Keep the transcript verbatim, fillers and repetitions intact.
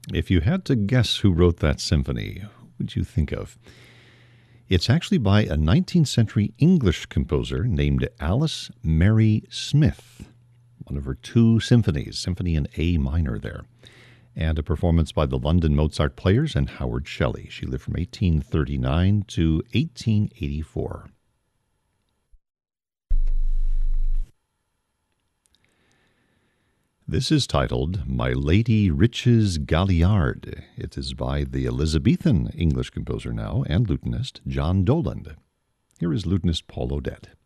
If you had to guess who wrote that symphony, who would you think of? It's actually by a nineteenth century English composer named Alice Mary Smith, one of her two symphonies, Symphony in A minor there, and a performance by the London Mozart Players and Howard Shelley. She lived from eighteen thirty-nine to eighteen eighty-four. This is titled My Lady Riches Galliard. It is by the Elizabethan English composer now and lutenist John Doland. Here is lutenist Paul Odette.